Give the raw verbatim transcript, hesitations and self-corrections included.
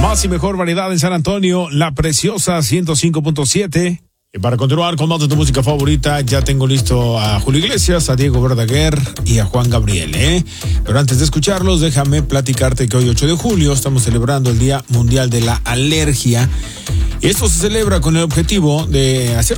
Más y mejor variedad en San Antonio, La Preciosa ciento cinco punto siete. Y para continuar con más de tu música favorita, ya tengo listo a Julio Iglesias, a Diego Verdaguer y a Juan Gabriel, ¿eh? Pero antes de escucharlos, déjame platicarte que hoy, ocho de julio, estamos celebrando el Día Mundial de la Alergia. Y esto se celebra con el objetivo de hacer